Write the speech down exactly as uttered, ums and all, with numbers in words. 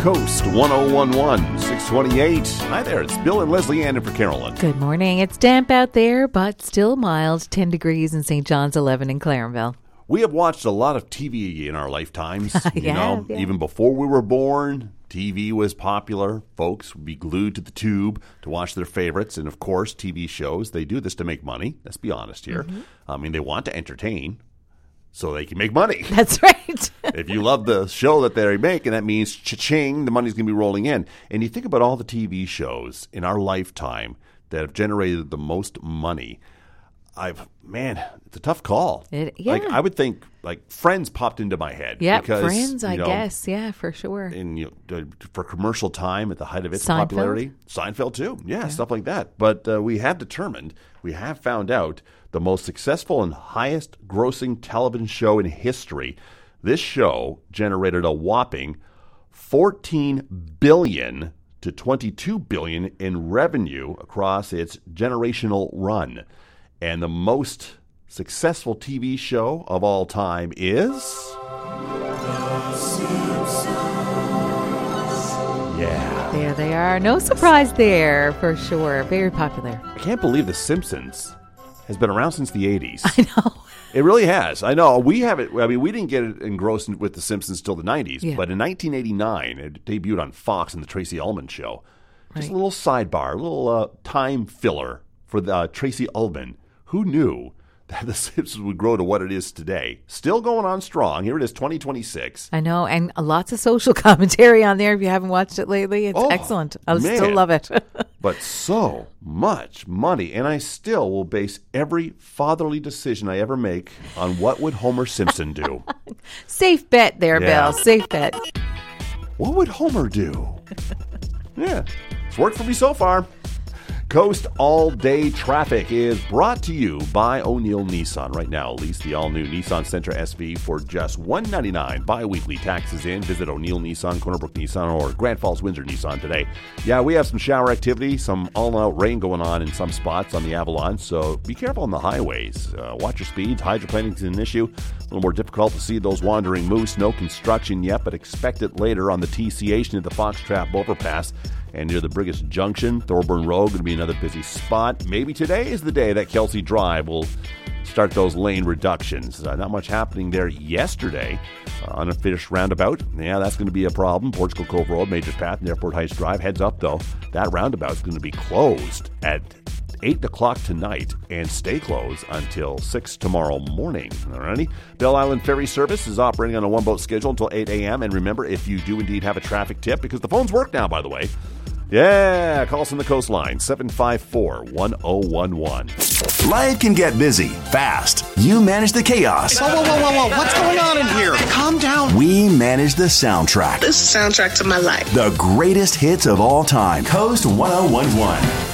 Coast one oh one one, six twenty-eight. Hi there, it's Bill and Leslie Ann for Carolyn. Good morning. It's damp out there, but still mild. ten degrees in Saint John's, eleven in Clarenville. We have watched a lot of T V in our lifetimes. You yeah, know, yeah. Even before we were born, T V was popular. Folks would be glued to the tube to watch their favorites. And of course, T V shows, they do this to make money. Let's be honest here. Mm-hmm. I mean, they want to entertain so they can make money. That's right. If you love the show that they make, and that means cha-ching, the money's going to be rolling in. And you think about all the T V shows in our lifetime that have generated the most money. I've man, it's a tough call. It, yeah. Like I would think, like Friends popped into my head. Yeah, because, Friends, I you know, guess, yeah, for sure. And you know, for commercial time at the height of its Seinfeld? popularity, Seinfeld too, yeah, Yeah. stuff like that. But uh, we have determined, we have found out the most successful and highest-grossing television show in history. This show generated a whopping fourteen billion dollars to twenty-two billion dollars in revenue across its generational run. And the most successful T V show of all time is... Yeah. There they are. No surprise there, for sure. Very popular. I can't believe The Simpsons has been around since the eighties. I know. It really has. I know. We have it. I mean, we didn't get it engrossed with The Simpsons till the nineties. Yeah. But in nineteen eighty-nine, it debuted on Fox in the Tracy Ullman Show. Just Right. a little sidebar, a little uh, time filler for the, uh, Tracy Ullman. Who knew that The Simpsons would grow to what it is today? Still going on strong. Here it is, twenty twenty-six. I know, and lots of social commentary on there if you haven't watched it lately. It's Oh, excellent. I man. still love it. But so much money, and I still will base every fatherly decision I ever make on what would Homer Simpson do. Safe bet there, Yeah. Bill. Safe bet. What would Homer do? Yeah, it's worked for me so far. Coast All-Day Traffic is brought to you by O'Neill Nissan. Right now, lease the all-new Nissan Sentra S V for just one hundred ninety-nine dollars. Bi-weekly taxes in. Visit O'Neill Nissan, Corner Brook Nissan, or Grand Falls Windsor Nissan today. Yeah, we have some shower activity, some all-out rain going on in some spots on the Avalon, so be careful on the highways. Uh, watch your speeds. Hydroplaning is an issue. A little more difficult to see those wandering moose. No construction yet, but expect it later on the T C H near the Fox Trap overpass. And near the Brigus Junction, Thorburn Road, going to be another busy spot. Maybe today is the day that Kelsey Drive will start those lane reductions. Uh, not much happening there yesterday. Uh, unfinished roundabout. Yeah, that's going to be a problem. Portugal Cove Road, Majors Path, and Airport Heights Drive. Heads up, though. That roundabout is going to be closed at eight o'clock tonight and stay closed until six tomorrow morning. Alrighty? Bell Island Ferry Service is operating on a one-boat schedule until eight a.m. And remember, if you do indeed have a traffic tip, because the phones work now, by the way, yeah, call us on the coastline, seven five four, one oh one one. Life can get busy, fast. You manage the chaos. Whoa, whoa, whoa, whoa, whoa. What's going on in here? Calm down. We manage the soundtrack. This is the soundtrack to my life. The greatest hits of all time. Coast one oh one one.